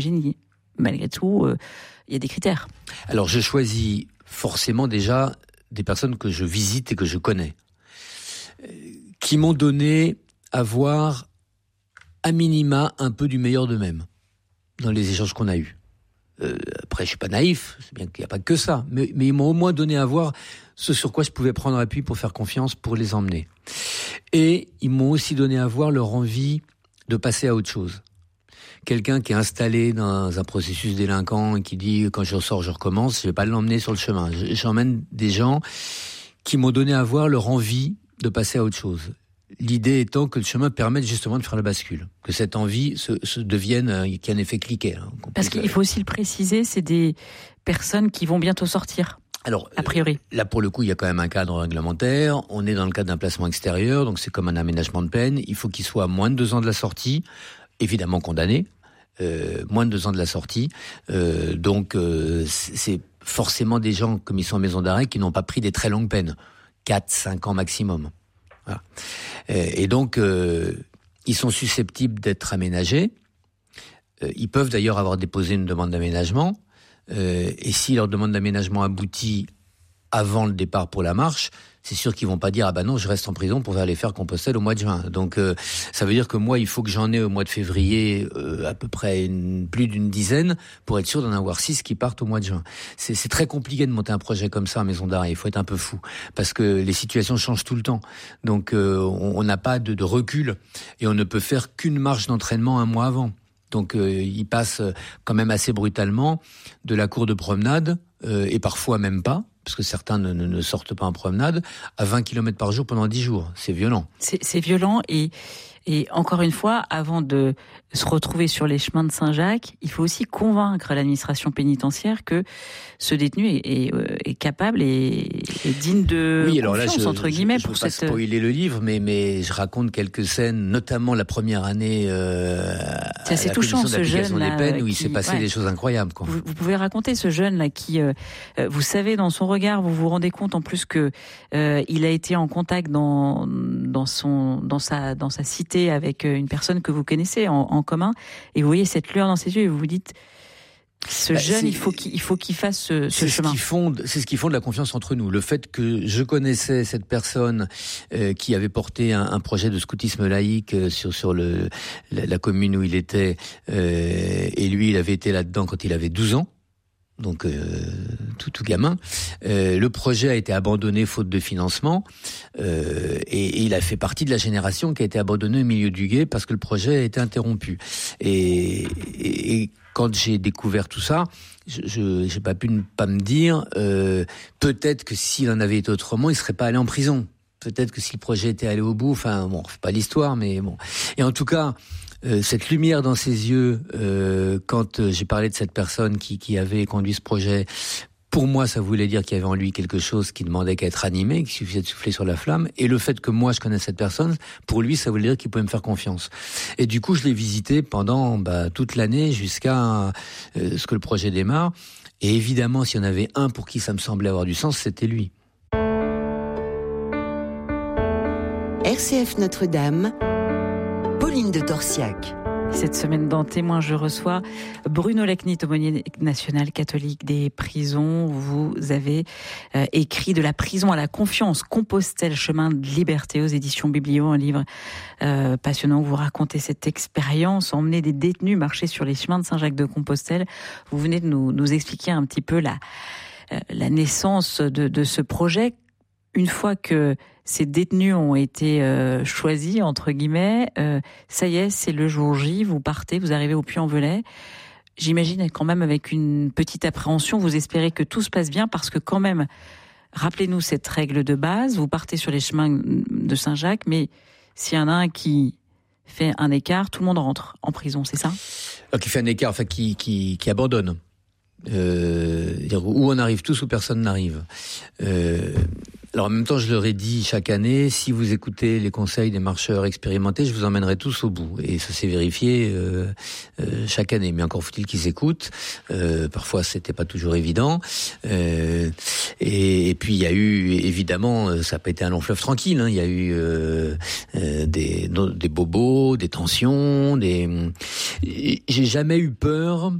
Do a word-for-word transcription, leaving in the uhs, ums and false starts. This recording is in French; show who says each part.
Speaker 1: malgré tout, il euh, y a des critères.
Speaker 2: Alors, je choisis forcément déjà des personnes que je visite et que je connais, qui m'ont donné à voir à minima un peu du meilleur d'eux-mêmes dans les échanges qu'on a eus. Euh, après, je suis pas naïf, c'est bien qu'il n'y a pas que ça, mais, mais ils m'ont au moins donné à voir ce sur quoi je pouvais prendre appui pour faire confiance, pour les emmener. Et ils m'ont aussi donné à voir leur envie de passer à autre chose. Quelqu'un qui est installé dans un processus délinquant et qui dit « quand je ressors, je recommence », je vais pas l'emmener sur le chemin. J'emmène des gens qui m'ont donné à voir leur envie de passer à autre chose. L'idée étant que le chemin permette justement de faire la bascule, que cette envie se, se devienne, euh, qu'il y ait un effet cliquet. Hein,
Speaker 1: Parce qu'il faut aussi le préciser, c'est des personnes qui vont bientôt sortir.
Speaker 2: Alors,
Speaker 1: a priori.
Speaker 2: Euh, là, pour le coup, il y a quand même un cadre réglementaire. On est dans le cadre d'un placement extérieur, donc c'est comme un aménagement de peine. Il faut qu'il soit à moins de deux ans de la sortie, évidemment condamné, euh, moins de deux ans de la sortie. Euh, donc, euh, c'est forcément des gens, comme ils sont en maison d'arrêt, qui n'ont pas pris des très longues peines. quatre, cinq ans maximum. Voilà. Et donc, euh, ils sont susceptibles d'être aménagés. Euh, ils peuvent d'ailleurs avoir déposé une demande d'aménagement. Euh, et si leur demande d'aménagement aboutit avant le départ pour la marche, c'est sûr qu'ils vont pas dire « Ah ben non, je reste en prison pour aller faire Compostelle au mois de juin ». Donc, euh, ça veut dire que moi, il faut que j'en ai au mois de février euh, à peu près une, plus d'une dizaine pour être sûr d'en avoir six qui partent au mois de juin. C'est, c'est très compliqué de monter un projet comme ça en maison d'arrêt. Il faut être un peu fou parce que les situations changent tout le temps. Donc, euh, on n'a pas de, de recul et on ne peut faire qu'une marche d'entraînement un mois avant. Donc, euh, ils passent quand même assez brutalement de la cour de promenade euh, et parfois même pas, parce que certains ne, ne, ne sortent pas en promenade, à vingt kilomètres par jour pendant dix jours. C'est violent.
Speaker 1: C'est, c'est violent et, et encore une fois, avant de se retrouver sur les chemins de Saint-Jacques, il faut aussi convaincre l'administration pénitentiaire que ce détenu est, est, est capable et est digne de
Speaker 2: oui, alors
Speaker 1: confiance,
Speaker 2: là, je,
Speaker 1: entre guillemets.
Speaker 2: Je ne veux
Speaker 1: pour
Speaker 2: pas
Speaker 1: cette...
Speaker 2: spoiler le livre, mais, mais je raconte quelques scènes, notamment la première année euh,
Speaker 1: c'est assez
Speaker 2: à la
Speaker 1: touchant,
Speaker 2: commission
Speaker 1: ce
Speaker 2: d'application
Speaker 1: jeune
Speaker 2: des peines,
Speaker 1: là,
Speaker 2: où
Speaker 1: qui,
Speaker 2: il s'est passé
Speaker 1: ouais.
Speaker 2: des choses incroyables. Quoi.
Speaker 1: Vous, vous pouvez raconter ce jeune-là qui, euh, vous savez, dans son regard, vous vous rendez compte en plus que euh, il a été en contact dans, dans, son, dans, sa, dans sa cité avec une personne que vous connaissez en, en commun, et vous voyez cette lueur dans ses yeux et vous vous dites, ce bah, jeune, il faut qu'il, il faut qu'il fasse ce, ce
Speaker 2: c'est
Speaker 1: chemin.
Speaker 2: Ce qui fonde, c'est ce qui fonde la confiance entre nous. Le fait que je connaissais cette personne euh, qui avait porté un, un projet de scoutisme laïque euh, sur sur le la, la commune où il était, euh, et lui, il avait été là-dedans quand il avait douze ans. Donc euh, tout, tout gamin. Euh, le projet a été abandonné faute de financement euh, et, et il a fait partie de la génération qui a été abandonnée au milieu du gué parce que le projet a été interrompu. Et, et, et quand j'ai découvert tout ça, je j'ai pas pu ne pas me dire euh, peut-être que s'il en avait été autrement, il serait pas allé en prison. Peut-être que si le projet était allé au bout, enfin bon, c'est pas l'histoire, mais bon. Et en tout cas. Euh, cette lumière dans ses yeux, euh, quand euh, j'ai parlé de cette personne qui, qui avait conduit ce projet, pour moi, ça voulait dire qu'il y avait en lui quelque chose qui demandait qu'à être animé, qu'il suffisait de souffler sur la flamme. Et le fait que moi, je connaisse cette personne, pour lui, ça voulait dire qu'il pouvait me faire confiance. Et du coup, je l'ai visité pendant bah, toute l'année jusqu'à euh, ce que le projet démarre. Et évidemment, s'il y en avait un pour qui ça me semblait avoir du sens, c'était lui.
Speaker 3: R C F Notre-Dame, Pauline de Torsiac.
Speaker 1: Cette semaine dans Témoins, je reçois Bruno Lecnit, aumônier national catholique des prisons. Vous avez euh, écrit De la prison à la confiance, Compostelle, chemin de liberté aux éditions Biblio, un livre euh, passionnant où vous racontez cette expérience, emmener des détenus marcher sur les chemins de Saint-Jacques-de-Compostelle. Vous venez de nous, nous expliquer un petit peu la, euh, la naissance de, de ce projet. Une fois que ces détenus ont été euh, choisis, entre guillemets, euh, ça y est, c'est le jour J, vous partez, vous arrivez au Puy-en-Velay. J'imagine quand même avec une petite appréhension, vous espérez que tout se passe bien parce que quand même, rappelez-nous cette règle de base, vous partez sur les chemins de Saint-Jacques, mais s'il y en a un qui fait un écart, tout le monde rentre en prison, c'est ça ?
Speaker 2: Alors, qui fait un écart, enfin qui, qui, qui abandonne. Euh, où on arrive tous, où personne n'arrive. Euh, Alors en même temps, je leur ai dit chaque année, si vous écoutez les conseils des marcheurs expérimentés, je vous emmènerai tous au bout. Et ça s'est vérifié euh, euh, chaque année. Mais encore faut-il qu'ils écoutent. Euh, parfois, c'était pas toujours évident. Euh, et, et puis il y a eu, évidemment, ça n'a pas été un long fleuve tranquille. Hein. Il y a eu euh, euh, des, des bobos, des tensions, des. J'ai jamais eu peur